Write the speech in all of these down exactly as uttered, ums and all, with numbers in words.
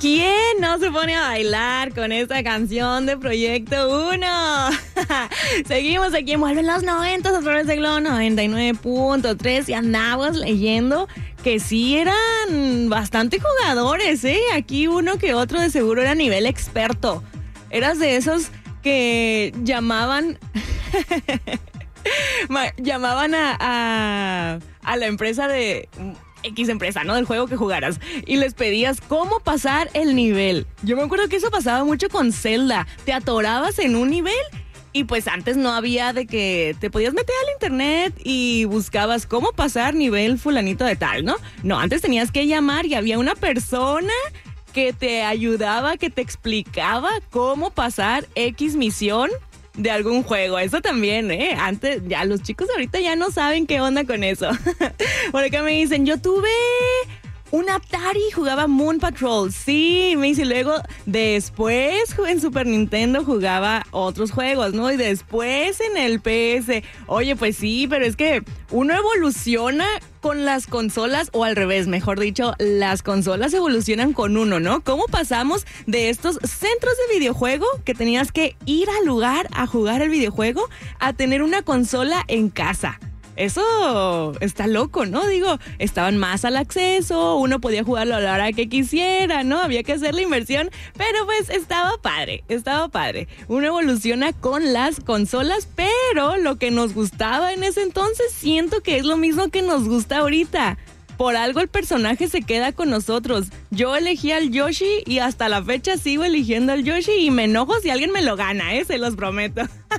¿Quién no se pone a bailar con esta canción de Proyecto Uno? Seguimos aquí en Vuelven los noventas a través de Globo noventa y nueve punto tres y andamos leyendo que sí eran bastante jugadores, ¿eh? Aquí uno que otro de seguro era nivel experto. Eras de esos que llamaban... llamaban a, a, a la empresa de... X empresa, ¿no? Del juego que jugaras. Y les pedías cómo pasar el nivel. Yo me acuerdo que eso pasaba mucho con Zelda. Te atorabas en un nivel y pues antes no había de que te podías meter al internet y buscabas cómo pasar nivel fulanito de tal, ¿no? No, antes tenías que llamar y había una persona que te ayudaba, que te explicaba cómo pasar X misión de algún juego. Eso también, ¿eh? Antes, ya los chicos ahorita ya no saben qué onda con eso. Por acá me dicen, yo tuve un Atari, jugaba Moon Patrol. Sí, me dice, luego después en Super Nintendo jugaba otros juegos, ¿no? Y después en el P S. Oye, pues sí, pero es que uno evoluciona con las consolas, o al revés, mejor dicho, las consolas evolucionan con uno, ¿no? ¿Cómo pasamos de estos centros de videojuego que tenías que ir al lugar a jugar el videojuego a tener una consola en casa? Eso está loco, ¿no? Digo, estaban más al acceso, uno podía jugarlo a la hora que quisiera, ¿no? Había que hacer la inversión, pero pues estaba padre, estaba padre. Uno evoluciona con las consolas, pero lo que nos gustaba en ese entonces siento que es lo mismo que nos gusta ahorita. Por algo el personaje se queda con nosotros. Yo elegí al Yoshi y hasta la fecha sigo eligiendo al Yoshi y me enojo si alguien me lo gana, ¿eh? Se los prometo.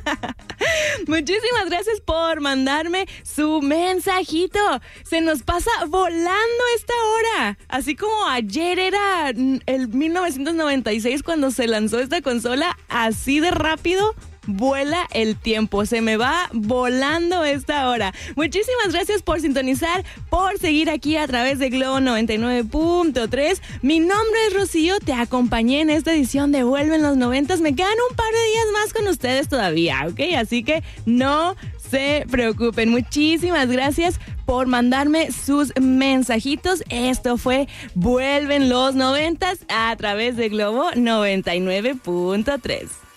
Muchísimas gracias por mandarme su mensajito. Se nos pasa volando esta hora. Así como ayer era el mil novecientos noventa y seis cuando se lanzó esta consola, así de rápido vuela el tiempo, se me va volando esta hora. Muchísimas gracias por sintonizar, por seguir aquí a través de Globo noventa y nueve punto tres. Mi nombre es Rocío, te acompañé en esta edición de Vuelven los noventas. Me quedan un par de días más con ustedes todavía, ¿ok? Así que no se preocupen. Muchísimas gracias por mandarme sus mensajitos. Esto fue Vuelven los noventas a través de Globo noventa y nueve punto tres.